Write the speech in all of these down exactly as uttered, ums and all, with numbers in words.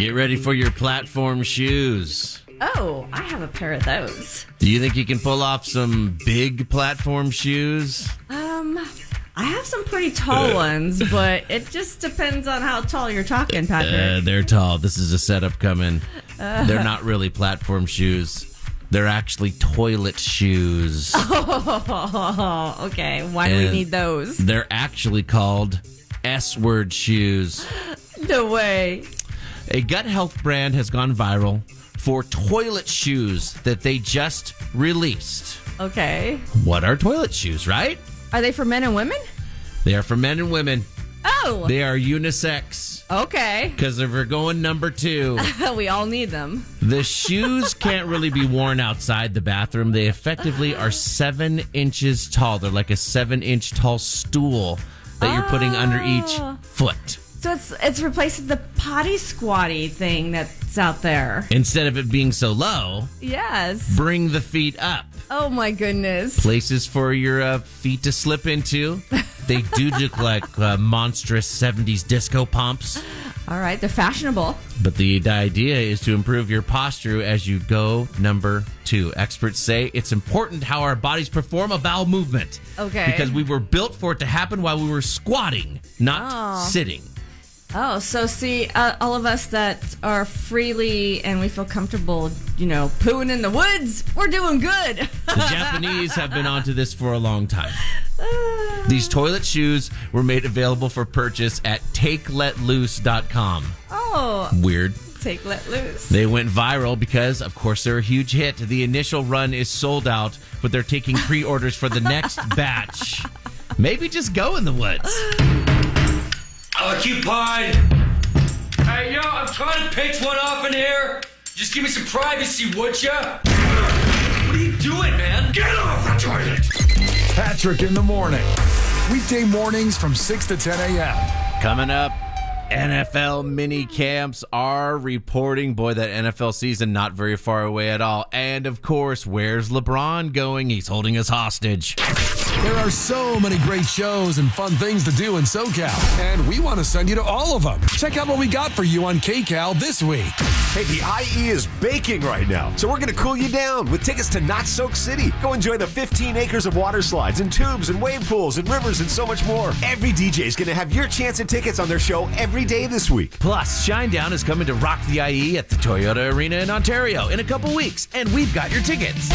Get ready for your platform shoes. Oh, I have a pair of those. Do you think you can pull off some big platform shoes? Um, I have some pretty tall ones, but it just depends on how tall you're talking, Patrick. Uh, they're tall. This is a setup coming. Uh, they're not really platform shoes. They're actually toilet shoes. Oh, okay. Why do And we need those? They're actually called S-word shoes. No way. A gut health brand has gone viral for toilet shoes that they just released. Okay. What are toilet shoes, right? Are they for men and women? They are for men and women. Oh. They are unisex. Okay. Because if we're going number two, we all need them. the shoes can't really be worn outside the bathroom. They effectively are seven inches tall. They're like a seven-inch tall stool that you're putting under each foot. So it's it's replacing the potty squatty thing that's out there. Instead of it being so low, yes. bring the feet up. Oh, my goodness. Places for your uh, feet to slip into. They do look like uh, monstrous seventies disco pumps. All right, they're fashionable. But the, the idea is to improve your posture as you go number two. Experts say it's important how our bodies perform a bowel movement. Okay. Because we were built for it to happen while we were squatting, not Oh. sitting. Oh, so see, uh, all of us that are freely and we feel comfortable, you know, pooing in the woods, we're doing good. The Japanese have been onto this for a long time. These toilet shoes were made available for purchase at take let loose dot com. Oh. Weird. Take Let Loose. They went viral because, of course, they're a huge hit. The initial run is sold out, but they're taking pre-orders for the next batch. Maybe just go in the woods. Occupied. Hey, yo, I'm trying to pitch one off in here. Just give me some privacy, would ya? What are you doing, man? Get off the toilet! Patrick in the morning. Weekday mornings from six to ten a.m. Coming up, N F L mini camps are reporting. Boy, that N F L season not very far away at all. And, of course, where's LeBron going? He's holding us hostage. There are so many great shows and fun things to do in SoCal, and we want to send you to all of them. Check out what we got for you on KCal this week. Hey, the I E is baking right now, so we're going to cool you down with tickets to Not Soak City. Go enjoy the fifteen acres of water slides and tubes and wave pools and rivers and so much more. Every D J is going to have your chance at tickets on their show every day this week. Plus, Shinedown is coming to rock the I E at the Toyota Arena in Ontario in a couple weeks, and we've got your tickets.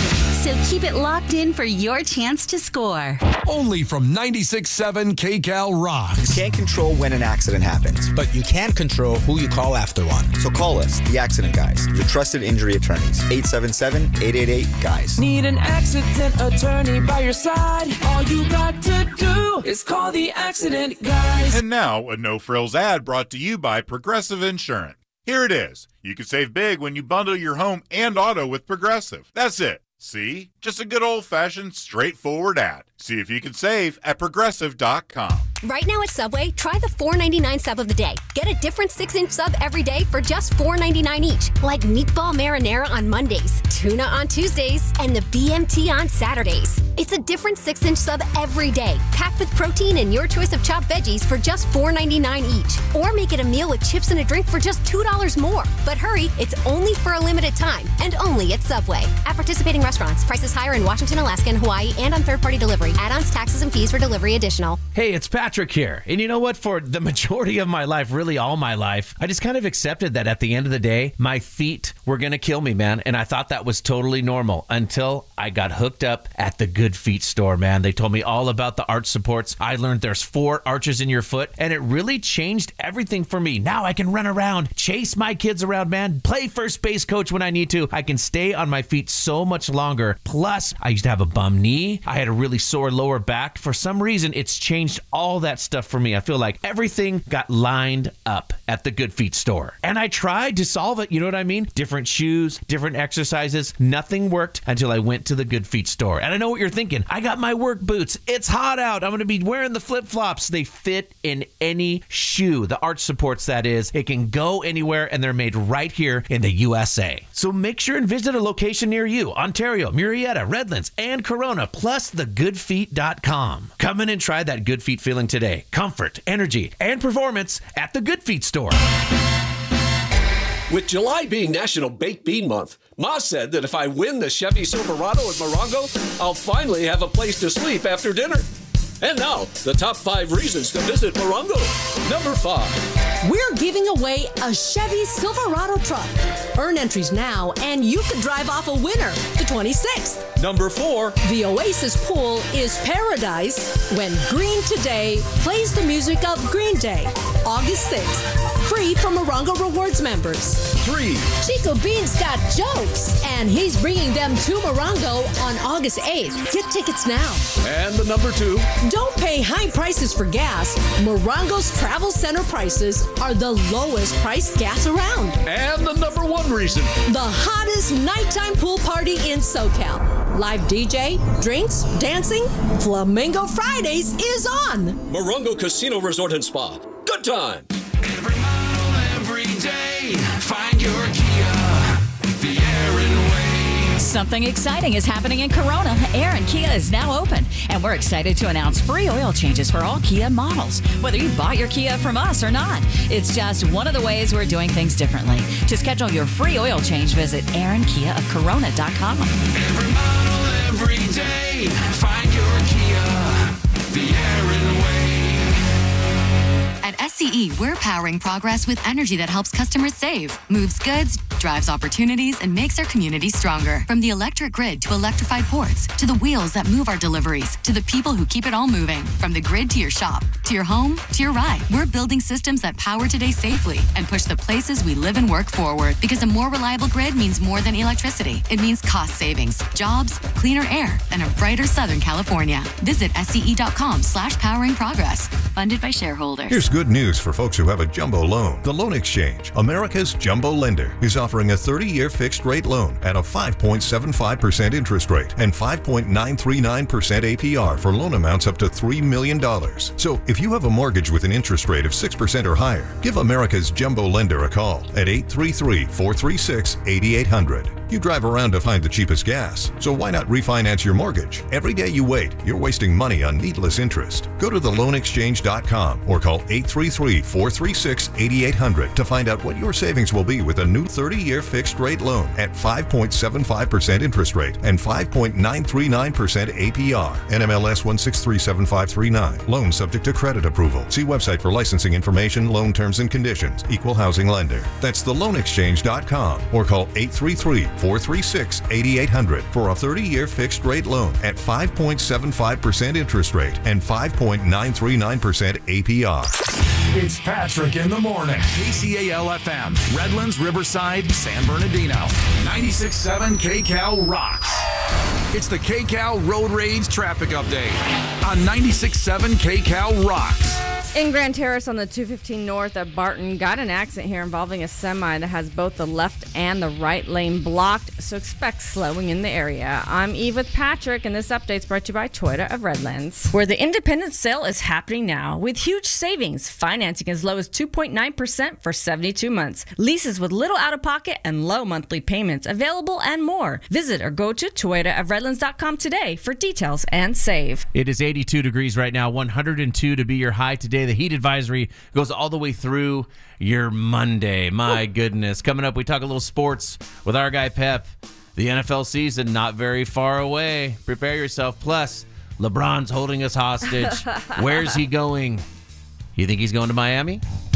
So keep it locked in for your chance to score. Only from ninety-six point seven KCal Rocks. You can't control when an accident happens, but you can control who you call after one. So call us, the Accident Guys, your trusted injury attorneys. eight seven seven, eight eight eight, GUYS. Need an accident attorney by your side? All you got to do is call the Accident Guys. And now, a no-frills ad brought to you by Progressive Insurance. Here it is. You can save big when you bundle your home and auto with Progressive. That's it. See? Just a good old-fashioned, straightforward ad. See if you can save at Progressive dot com. Right now at Subway, try the four ninety-nine sub of the day. Get a different six-inch sub every day for just four ninety-nine each. Like meatball marinara on Mondays, tuna on Tuesdays, and the B M T on Saturdays. It's a different six-inch sub every day, packed with protein and your choice of chopped veggies for just four ninety-nine each. Or make it a meal with chips and a drink for just two dollars more. But hurry, it's only for a limited time, and only at Subway. At participating restaurants, prices higher in Washington, Alaska, and Hawaii, and on third-party delivery. Add-ons, taxes, and fees for delivery additional. Hey, it's Patrick here. And you know what? For the majority of my life, really all my life, I just kind of accepted that at the end of the day, my feet were going to kill me, man. And I thought that was totally normal until I got hooked up at the Good Feet store, man. They told me all about the arch supports. I learned there's four arches in your foot, and it really changed everything for me. Now I can run around, chase my kids around, man, play first base coach when I need to. I can stay on my feet so much longer. Plus, I used to have a bum knee. I had a really sore lower back. For some reason, it's changed all that stuff for me. I feel like everything got lined up at the Good Feet store. And I tried to solve it. You know what I mean? Different shoes, different exercises. Nothing worked until I went to the Good Feet store. And I know what you're thinking. I got my work boots. It's hot out. I'm going to be wearing the flip-flops. They fit in any shoe. The arch supports, that is. It can go anywhere, and they're made right here in the U S A. So make sure and visit a location near you. Ontario, Murrieta, Redlands, and Corona, plus the good feet dot com. Come in and try that Good Feet feeling today. Comfort, energy, and performance at the Good Feet store. With July being National Baked Bean Month, Ma said that if I win the Chevy Silverado at Morongo, I'll finally have a place to sleep after dinner. And now, the top five reasons to visit Morongo. Number five. We're giving away a Chevy Silverado truck. Earn entries now, and you could drive off a winner the twenty-sixth. Number four. The Oasis Pool is paradise when Green Today plays the music of Green Day, August sixth. Free for Morongo Rewards members. Three. Chico Bean's got jokes, and he's bringing them to Morongo on August eighth. Get tickets now. And the number two. Don't pay high prices for gas. Morongo's Travel Center prices are the lowest priced gas around. And the number one reason. The hottest nighttime pool party in SoCal. Live D J, drinks, dancing, Flamingo Fridays is on. Morongo Casino Resort and Spa. Good time. Every model, every day. Find your Kia, the Aaron way. Something exciting is happening in Corona. Aaron Kia is now open, and we're excited to announce free oil changes for all Kia models, whether you bought your Kia from us or not. It's just one of the ways we're doing things differently. To schedule your free oil change, visit aaron kia of corona dot com. Every model, every day. Find your Kia, the Aaron way. At S C E, we're powering progress with energy that helps customers save, moves goods, drives opportunities, and makes our community stronger. From the electric grid to electrified ports, to the wheels that move our deliveries, to the people who keep it all moving. From the grid to your shop, to your home, to your ride, we're building systems that power today safely and push the places we live and work forward. Because a more reliable grid means more than electricity. It means cost savings, jobs, cleaner air, and a brighter Southern California. Visit sce.com slash powering progress. Funded by shareholders. Here's good news for folks who have a jumbo loan. The Loan Exchange, America's jumbo lender, is offering a thirty-year fixed-rate loan at a five point seven five percent interest rate and five point nine three nine percent A P R for loan amounts up to three million dollars. So if you have a mortgage with an interest rate of six percent or higher, give America's jumbo lender a call at eight three three, four three six, eight eight zero zero. You drive around to find the cheapest gas, so why not refinance your mortgage? Every day you wait, you're wasting money on needless interest. Go to the loan exchange dot com or call eight three three, four three six, eight eight zero zero to find out what your savings will be with a new thirty-year fixed-rate loan at five point seven five percent interest rate and five point nine three nine percent A P R. N M L S one six three seven five three nine. Loan subject to credit approval. See website for licensing information, loan terms and conditions. Equal housing lender. That's the loan exchange dot com or call eight three three, four three six, eight eight zero zero for a thirty-year fixed-rate loan at five point seven five percent interest rate and five point nine three nine percent A P R. It's Patrick in the morning. K C A L F M, Redlands, Riverside, San Bernardino. ninety-six point seven K C A L rocks. It's the K C A L Road Rage Traffic Update on ninety-six point seven K C A L rocks. In Grand Terrace on the two fifteen North at Barton, got an accident here involving a semi that has both the left and the right lane blocked, so expect slowing in the area. I'm Eve with Patrick, and this update's brought to you by Toyota of Redlands, where the independent sale is happening now with huge savings, financing as low as two point nine percent for seventy-two months, leases with little out-of-pocket and low monthly payments available, and more. Visit or go to toyota of redlands dot com today for details and save. It is eighty-two degrees right now, one hundred two to be your high today. The heat advisory goes all the way through your Monday. My goodness. Coming up, we talk a little sports with our guy Pep. The N F L season not very far away. Prepare yourself. Plus, LeBron's holding us hostage. Where's he going? You think he's going to Miami?